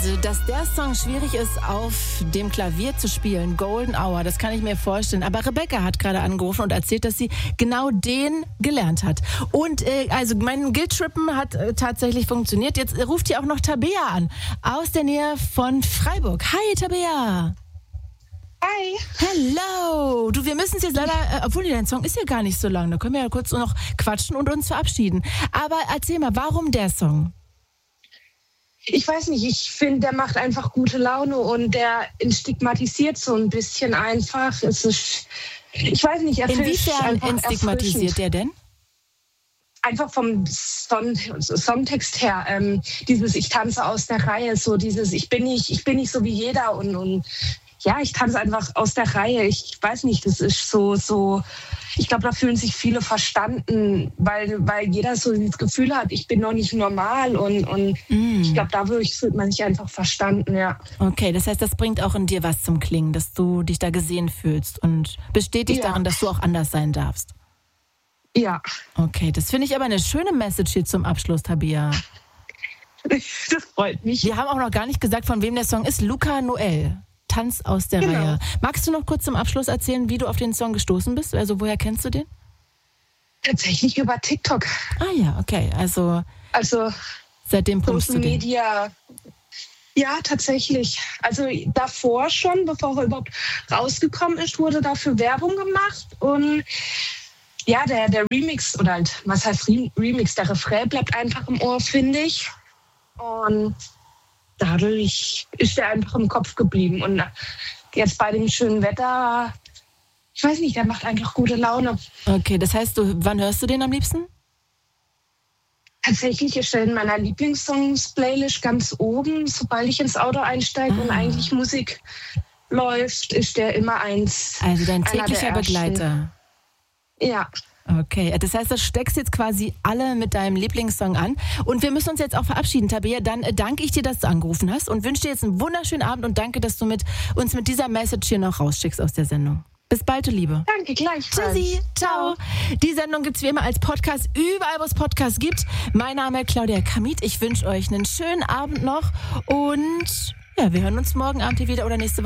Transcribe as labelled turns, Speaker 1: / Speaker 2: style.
Speaker 1: Also, dass der Song schwierig ist, auf dem Klavier zu spielen, Golden Hour, das kann ich mir vorstellen. Aber Rebecca hat gerade angerufen und erzählt, dass sie genau den gelernt hat. Und also mein Guilt-Trippen hat tatsächlich funktioniert. Jetzt ruft hier auch noch Tabea an, aus der Nähe von Freiburg. Hi, Tabea.
Speaker 2: Hi.
Speaker 1: Hello. Du, wir müssen es jetzt leider, obwohl dein Song ist ja gar nicht so lang, da können wir ja kurz noch quatschen und uns verabschieden. Aber erzähl mal, warum der Song?
Speaker 2: Ich weiß nicht, ich finde, der macht einfach gute Laune und der entstigmatisiert so ein bisschen einfach. Es ist, ich weiß nicht,
Speaker 1: inwiefern entstigmatisiert der denn?
Speaker 2: Einfach vom Songtext her, dieses Ich tanze aus der Reihe, so dieses ich bin nicht so wie jeder und ja, ich tanze einfach aus der Reihe. Ich weiß nicht, das ist so. Ich glaube, da fühlen sich viele verstanden, weil jeder so das Gefühl hat, ich bin noch nicht normal und ich glaube, dadurch fühlt man sich einfach verstanden, ja.
Speaker 1: Okay, das heißt, das bringt auch in dir was zum Klingen, dass du dich da gesehen fühlst und bestätigt darin, dass du auch anders sein darfst.
Speaker 2: Ja.
Speaker 1: Okay, das finde ich aber eine schöne Message hier zum Abschluss, Tabea.
Speaker 2: Das freut mich.
Speaker 1: Wir haben auch noch gar nicht gesagt, von wem der Song ist. Luca Noel. Tanz aus der Reihe. Magst du noch kurz zum Abschluss erzählen, wie du auf den Song gestoßen bist? Also woher kennst du den?
Speaker 2: Tatsächlich über TikTok.
Speaker 1: Ah ja, okay. Also seitdem pumpst du den.
Speaker 2: Media. Ja, tatsächlich. Also davor schon, bevor er überhaupt rausgekommen ist, wurde dafür Werbung gemacht. Und ja, der Remix, oder halt, was heißt Remix? Der Refrain bleibt einfach im Ohr, finde ich. Und dadurch ist der einfach im Kopf geblieben. Und jetzt bei dem schönen Wetter, ich weiß nicht, der macht einfach gute Laune.
Speaker 1: Okay, das heißt, wann hörst du den am liebsten?
Speaker 2: Tatsächlich ist er in meiner Lieblingssongs-Playlist ganz oben. Sobald ich ins Auto einsteige und eigentlich Musik läuft, ist der immer eins.
Speaker 1: Also dein täglicher Begleiter.
Speaker 2: Ja.
Speaker 1: Okay, das heißt, du steckst jetzt quasi alle mit deinem Lieblingssong an. Und wir müssen uns jetzt auch verabschieden, Tabea. Dann danke ich dir, dass du angerufen hast und wünsche dir jetzt einen wunderschönen Abend und danke, dass du uns mit dieser Message hier noch rausschickst aus der Sendung. Bis bald, du Liebe.
Speaker 2: Danke, gleichfalls.
Speaker 1: Tschüssi, ciao. Die Sendung gibt's wie immer als Podcast, überall, wo es Podcasts gibt. Mein Name ist Claudia Kamit. Ich wünsche euch einen schönen Abend noch und ja, wir hören uns morgen Abend hier wieder oder nächste Woche.